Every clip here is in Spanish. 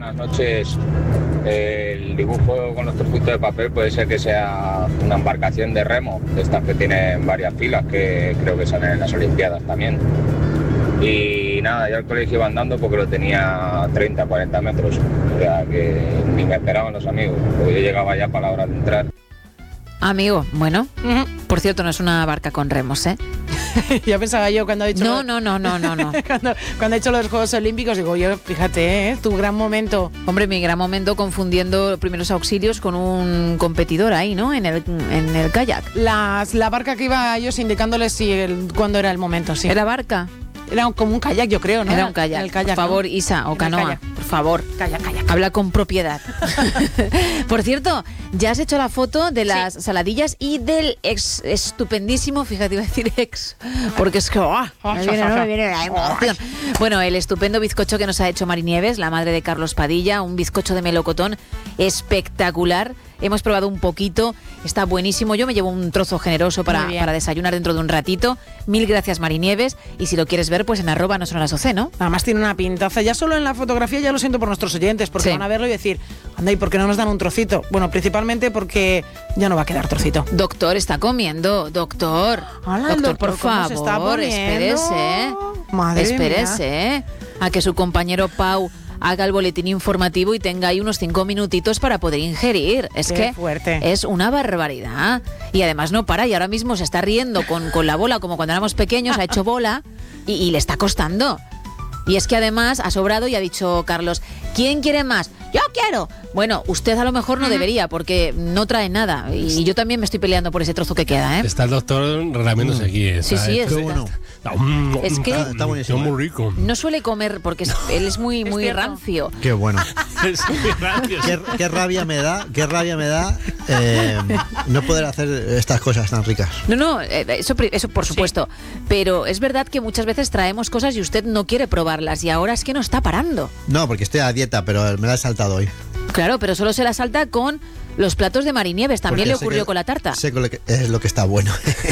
Buenas noches. El dibujo con los trocitos de papel puede ser que sea una embarcación de remo, de estas que tienen varias filas, que creo que salen en las Olimpiadas también. Y nada, yo al colegio iba andando porque lo tenía 30, 40 metros. O sea que ni me esperaban los amigos, porque yo llegaba ya para la hora de entrar. Amigo, bueno, por cierto, no es una barca con remos, ¿eh? Ya pensaba yo cuando ha dicho... No. cuando ha hecho los Juegos Olímpicos, digo yo, fíjate, tu gran momento. Hombre, mi gran momento confundiendo primeros auxilios con un competidor ahí, ¿no? En el kayak. La barca que iba ellos indicándoles cuándo era el momento, sí. ¿Era barca? Era como un kayak, yo creo, ¿no? Era un kayak. El kayak, por favor, ¿no? Isa, o canoa, por favor. Kayak. Habla con propiedad. Por cierto, ya has hecho la foto de las saladillas y del estupendísimo, fíjate, iba a decir porque es que me viene la emoción. Bueno, el estupendo bizcocho que nos ha hecho Mari Nieves, la madre de Carlos Padilla, un bizcocho de melocotón espectacular. Hemos probado un poquito, está buenísimo. Yo me llevo un trozo generoso para desayunar dentro de un ratito. Mil gracias, Mari Nieves. Y si lo quieres ver, pues en @nosonolasOC, ¿no? Además tiene una pintaza. Ya solo en la fotografía ya lo siento por nuestros oyentes, porque van a verlo y decir, anda, ¿y por qué no nos dan un trocito? Bueno, principalmente porque ya no va a quedar trocito. Doctor, está comiendo. Doctor. Hola, doctor, por favor, espérese. Espérese. A que su compañero Pau haga el boletín informativo y tenga ahí unos 5 minutitos para poder ingerir. Es que fuerte. Es una barbaridad. Y además no para, y ahora mismo se está riendo con la bola, como cuando éramos pequeños, ha hecho bola y le está costando. Y es que además ha sobrado y ha dicho Carlos, ¿quién quiere más? ¡Yo quiero! Bueno, usted a lo mejor no debería, porque no trae nada. Y yo también me estoy peleando por ese trozo que queda, ¿eh? Está el doctor relamiéndose aquí. Sí, es bueno. Es que está buenísimo. Muy rico. No suele comer porque él es muy rancio. Qué bueno. Es muy rancio. Qué rabia me da no poder hacer estas cosas tan ricas. No, eso por supuesto. Pero es verdad que muchas veces traemos cosas y usted no quiere probarlas y ahora es que no está parando. No, porque estoy a dieta, pero me la he saltado hoy. Claro, pero solo se la salta con los platos de Mari Nieves. También Porque le ocurrió con la tarta. Sé que es lo que está bueno.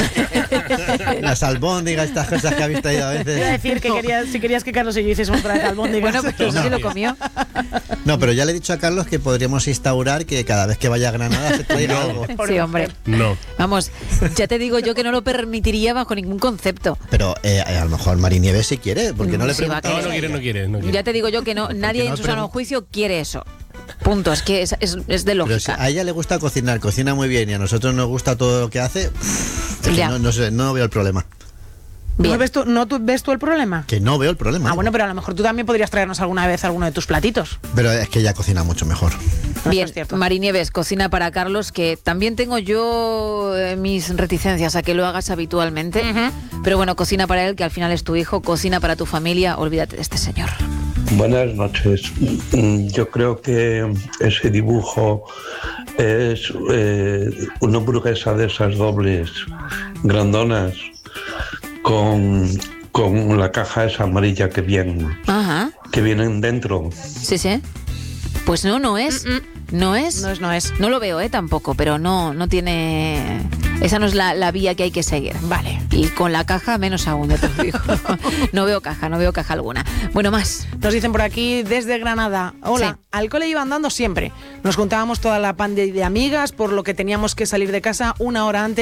Las albóndigas, estas cosas que habéis traído a veces. Iba a decir que si querías que Carlos y yo hiciésemos otra vez albóndigas. Bueno, pues sí lo comió. No, pero ya le he dicho a Carlos que podríamos instaurar que cada vez que vaya a Granada se traiga algo. Sí, hombre. No. Vamos, ya te digo yo que no lo permitiría bajo ningún concepto. Pero a lo mejor Mari Nieves si quiere, porque no le Sí, va a preguntamos. querer. No quiere. Ya te digo yo que no, nadie en su sano juicio quiere eso. Punto, es que es de lógica. Pero si a ella le gusta cocinar, cocina muy bien y a nosotros nos gusta todo lo que hace, no sé, no veo el problema. ¿No ves tú el problema? Que no veo el problema. Bueno, pero a lo mejor tú también podrías traernos alguna vez alguno de tus platitos. Pero es que ella cocina mucho mejor. Bien, Es cierto. Mari Nieves, cocina para Carlos, que también tengo yo mis reticencias a que lo hagas habitualmente. Pero bueno, cocina para él, que al final es tu hijo, cocina para tu familia, olvídate de este señor. Buenas noches. Yo creo que ese dibujo es una hamburguesa de esas dobles grandonas con la caja esa amarilla que vienen dentro. Sí. Pues no es. No es. No es. No lo veo, tampoco, pero no tiene... Esa no es la vía que hay que seguir. Vale. Y con la caja menos aún, ya te lo digo. No veo caja alguna. Bueno, más. Nos dicen por aquí desde Granada. Hola, al cole iba andando siempre. Nos juntábamos toda la pandilla de amigas, por lo que teníamos que salir de casa una hora antes.